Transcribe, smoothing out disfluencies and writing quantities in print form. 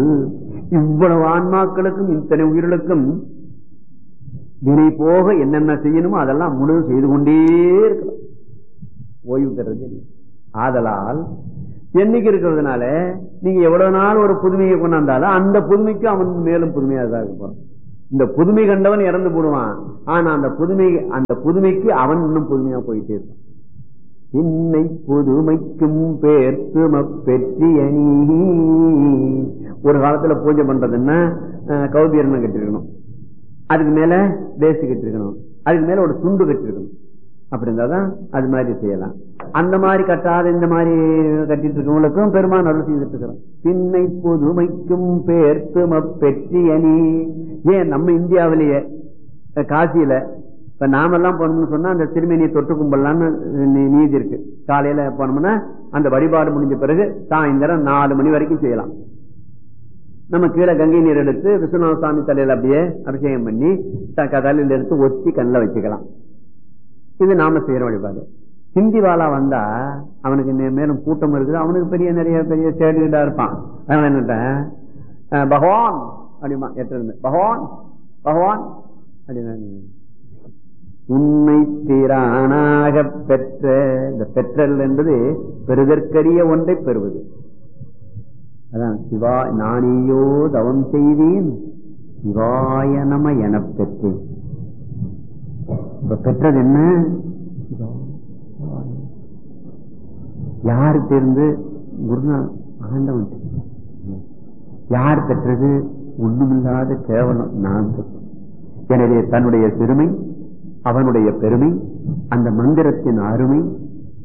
இவ்வளவு ஆன்மாக்களுக்கும் இத்தனை உயிர்களுக்கும் வினை போக என்னென்ன செய்யணுமோ அதெல்லாம் முழுவதும் செய்து கொண்டே இருக்கலாம், ஓய்வு பெறது. ஆதலால் எண்ணிக்கை இருக்கிறதுனால நீங்க எவ்வளவு நாள் ஒரு புதுமையை கொண்டாந்தாலும் அந்த புதுமைக்கு அவன் மேலும் புதுமையாக தான் இருப்பான். இந்த புதுமை கண்டவன் இறந்து போடுவான், ஆனா அந்த புதுமைக்கு அவன் இன்னும் புதுமையா போயிட்டே இருப்பான். இன்னை புதுமைக்கும் பேர்த்தும பெற்றியனி. ஒரு காலத்துல பூஜை பண்றதுன்னா கௌபீரணம் கட்டிருக்கணும், அதுக்கு மேல தேசி கட்டிருக்கணும், அதுக்கு மேல ஒரு துண்டு கட்டிருக்கணும். அப்படி இருந்தாதான் அது மாதிரி செய்யலாம். அந்த மாதிரி கட்டாத இந்த மாதிரி கட்டிட்டு இருக்கவங்களுக்கும் பெருமான் அருள் செய்துட்டு இருக்கிறோம். பின்னை புதுமைக்கும் பேர்த்தும பெற்றியனி. ஏன் நம்ம இந்தியாவிலேயே காசியில இப்ப நாமெல்லாம் போனோம்னு சொன்னா அந்த திருமணியை தொட்டு கும்பலான்னு நீதி இருக்கு. காலையில போனோம்னா அந்த வழிபாடு முடிஞ்ச பிறகு சாயந்தரம் 4 மணி வரைக்கும் செய்யலாம். நம்ம கீழே கங்கை நீர் எடுத்து விஸ்வநாத சுவாமி தலையில அப்படியே அபிஷேகம் பண்ணி தலையில எடுத்து ஒத்தி கண்ணில் வச்சுக்கலாம். இது நாம செய்யற வழிபாடு. ஹிந்தி வாலா வந்தா அவனுக்கு மேலும் கூட்டம் இருக்குது, அவனுக்கு நிறைய பெரிய சேடுகிட்டா இருப்பான். அதனால என்னட்டேன் பகவான் அப்படிமா எட்டிருந்து பகவான் பகவான் அப்படின்னா உண்மை திரானாக பெற்ற. இந்த பெற்றல் என்பது பெறுதற்கரிய ஒன்றை பெறுவது. அதான் சிவா நானேயோ தவம் செய்தேன் சிவாய நம என பெற்றேன். இப்ப பெற்றது என்ன? யாரு தேர்ந்து? குருநாத் ஆண்டவன். யார் பெற்றது? ஒண்ணுமில்லாத கேவலம் நான் பெற்றேன். எனவே தன்னுடைய பெருமை, அவனுடைய பெருமை, அந்த மந்திரத்தின் அருமை,